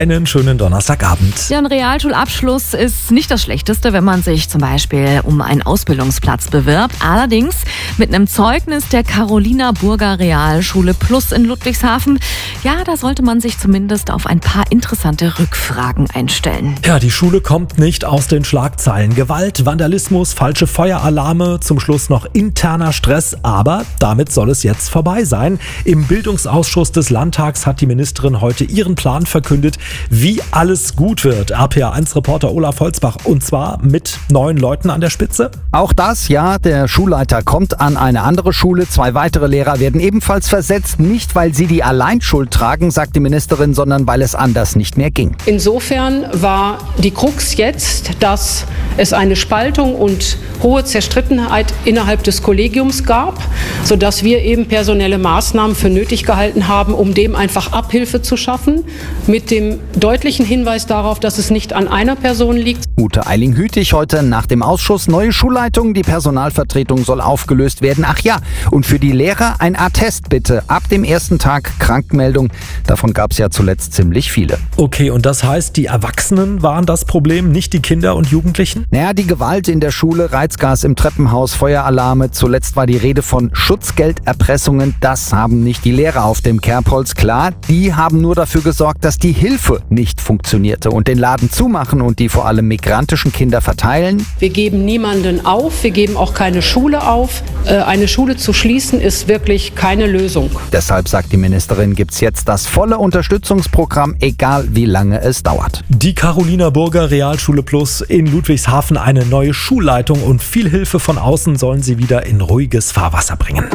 Einen schönen Donnerstagabend. Ja, ein Realschulabschluss ist nicht das Schlechteste, wenn man sich zum Beispiel um einen Ausbildungsplatz bewirbt. Allerdings mit einem Zeugnis der Carolina Burger Realschule Plus in Ludwigshafen, ja, da sollte man sich zumindest auf ein paar interessante Rückfragen einstellen. Ja, die Schule kommt nicht aus den Schlagzeilen. Gewalt, Vandalismus, falsche Feueralarme, zum Schluss noch interner Stress. Aber damit soll es jetzt vorbei sein. Im Bildungsausschuss des Landtags hat die Ministerin heute ihren Plan verkündet, wie alles gut wird. RPA1-Reporter Olaf Holzbach, und zwar mit 9 Leuten an der Spitze. Auch das, ja, der Schulleiter kommt an eine andere Schule. 2 weitere Lehrer werden ebenfalls versetzt. Nicht, weil sie die Alleinschuld tragen, sagt die Ministerin, sondern weil es anders nicht mehr ging. Insofern war die Krux jetzt, dass es eine Spaltung und hohe Zerstrittenheit innerhalb des Kollegiums gab, sodass wir eben personelle Maßnahmen für nötig gehalten haben, um dem einfach Abhilfe zu schaffen, mit dem deutlichen Hinweis darauf, dass es nicht an einer Person liegt. Ute Eiling-Hütig heute nach dem Ausschuss. Neue Schulleitung, die Personalvertretung soll aufgelöst werden. Ach ja, und für die Lehrer ein Attest bitte. Ab dem ersten Tag Krankmeldung. Davon gab es ja zuletzt ziemlich viele. Okay, und das heißt, die Erwachsenen waren das Problem, nicht die Kinder und Jugendlichen? Naja, die Gewalt in der Schule, Reizgas im Treppenhaus, Feueralarme. Zuletzt war die Rede von Schutzgelderpressungen. Das haben nicht die Lehrer auf dem Kerbholz. Klar, die haben nur dafür gesorgt, dass die Hilfe nicht funktionierte und den Laden zumachen und die vor allem migrantischen Kinder verteilen. Wir geben niemanden auf, wir geben auch keine Schule auf. Eine Schule zu schließen ist wirklich keine Lösung. Deshalb, sagt die Ministerin, gibt es jetzt das volle Unterstützungsprogramm, egal wie lange es dauert. Die Carolina Burger Realschule Plus in Ludwigshafen, eine neue Schulleitung und viel Hilfe von außen sollen sie wieder in ruhiges Fahrwasser bringen.